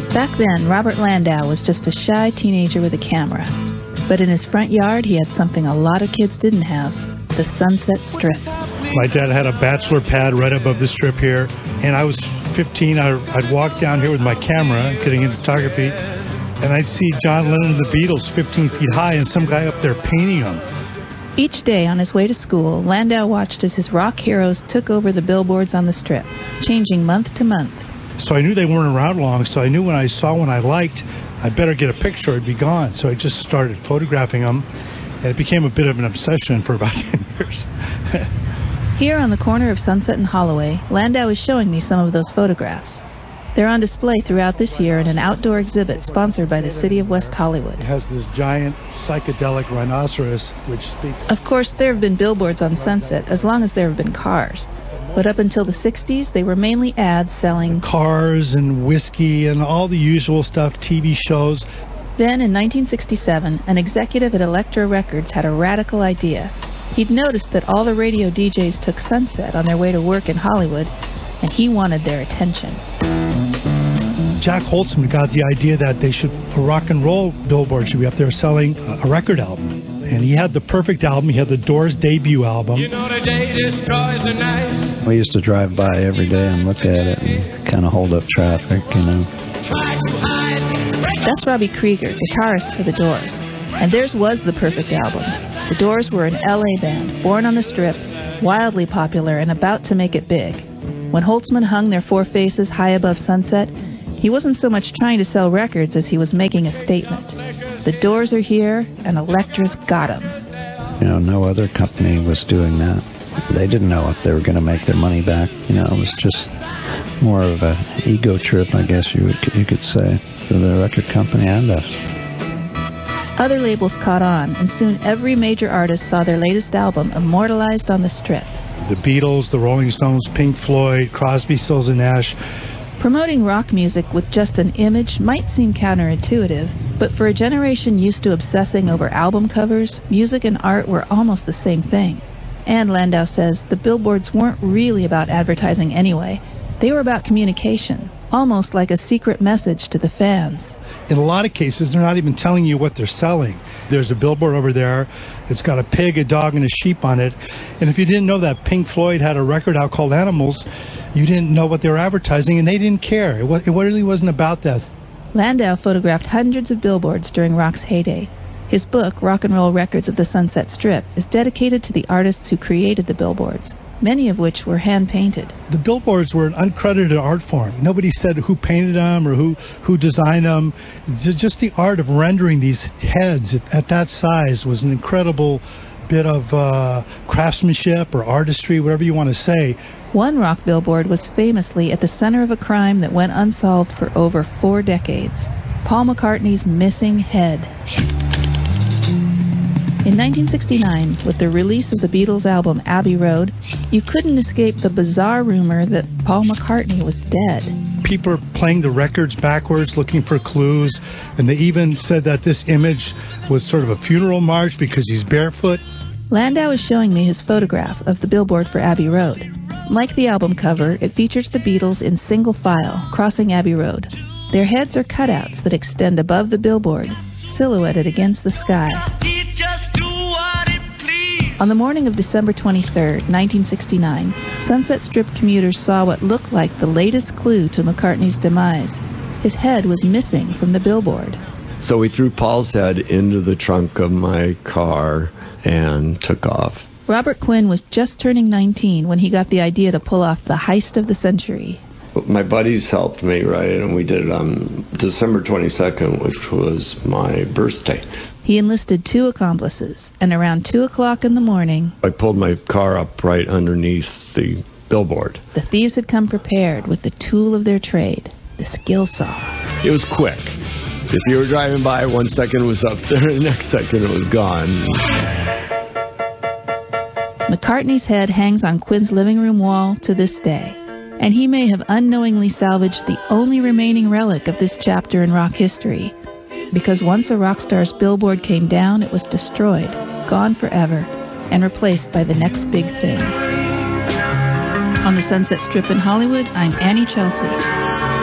Back then, Robert Landau was just a shy teenager with a camera. But in his front yard, he had something a lot of kids didn't have, the Sunset Strip. My dad had a bachelor pad right above the strip here, and I was 15. I'd walk down here with my camera, getting into photography, and I'd see John Lennon and the Beatles 15 feet high and some guy up there painting them. Each day on his way to school, Landau watched as his rock heroes took over the billboards on the strip, changing month to month. So I knew they weren't around long, so I knew when I saw one I liked, I'd better get a picture or it'd be gone. So I just started photographing them, and it became a bit of an obsession for about 10 years. Here on the corner of Sunset and Holloway, Landau is showing me some of those photographs. They're on display throughout this year in an outdoor exhibit sponsored by the city of West Hollywood. It has this giant psychedelic rhinoceros, which speaks... Of course, there have been billboards on Sunset as long as there have been cars. But up until the 60s, they were mainly ads selling... cars and whiskey and all the usual stuff, TV shows. Then, in 1967, an executive at Elektra Records had a radical idea. He'd noticed that all the radio DJs took Sunset on their way to work in Hollywood, and he wanted their attention. Jack Holtzman got the idea that a rock and roll billboard should be up there selling a record album. And he had the perfect album. He had the Doors' debut album. You know the day destroys the night. We used to drive by every day and look at it and kind of hold up traffic, you know. Try to hide. That's Robbie Krieger, guitarist for the Doors. And theirs was the perfect album. The Doors were an LA band, born on the Strip, wildly popular and about to make it big. When Holtzman hung their four faces high above Sunset, he wasn't so much trying to sell records as he was making a statement. The Doors are here, and Elektra's got them. You know, no other company was doing that. They didn't know if they were going to make their money back. You know, it was just more of an ego trip, I guess you could say, for the record company and us. Other labels caught on, and soon every major artist saw their latest album immortalized on the Strip. The Beatles, the Rolling Stones, Pink Floyd, Crosby, Stills and Nash. Promoting rock music with just an image might seem counterintuitive, but for a generation used to obsessing over album covers, music and art were almost the same thing. And Landau says the billboards weren't really about advertising anyway. They were about communication, almost like a secret message to the fans. In a lot of cases, they're not even telling you what they're selling. There's a billboard over there. It's got a pig, a dog, and a sheep on it. And if you didn't know that Pink Floyd had a record out called Animals, you didn't know what they were advertising, and they didn't care. It really wasn't about that. Landau photographed hundreds of billboards during rock's heyday. His book, Rock and Roll Records of the Sunset Strip, is dedicated to the artists who created the billboards, many of which were hand-painted. The billboards were an uncredited art form. Nobody said who painted them or who designed them. Just the art of rendering these heads at that size was an incredible bit of craftsmanship or artistry, whatever you want to say. One rock billboard was famously at the center of a crime that went unsolved for over 4 decades: Paul McCartney's missing head. In 1969, with the release of the Beatles' album Abbey Road, you couldn't escape the bizarre rumor that Paul McCartney was dead. People are playing the records backwards, looking for clues, and they even said that this image was sort of a funeral march because he's barefoot. Landau is showing me his photograph of the billboard for Abbey Road. Like the album cover, it features the Beatles in single file, crossing Abbey Road. Their heads are cutouts that extend above the billboard, silhouetted against the sky. On the morning of December 23, 1969, Sunset Strip commuters saw what looked like the latest clue to McCartney's demise. His head was missing from the billboard. So we threw Paul's head into the trunk of my car and took off. Robert Quinn was just turning 19 when he got the idea to pull off the heist of the century. My buddies helped me, right, and we did it on December 22nd, which was my birthday. He enlisted 2 accomplices, and around 2 o'clock in the morning, I pulled my car up right underneath the billboard. The thieves had come prepared with the tool of their trade, the skill saw. It was quick. If you were driving by, 1 second it was up there, the next second it was gone. McCartney's head hangs on Quinn's living room wall to this day, and he may have unknowingly salvaged the only remaining relic of this chapter in rock history. Because once a rock star's billboard came down, it was destroyed, gone forever, and replaced by the next big thing. On the Sunset Strip in Hollywood, I'm Annie Chelsea.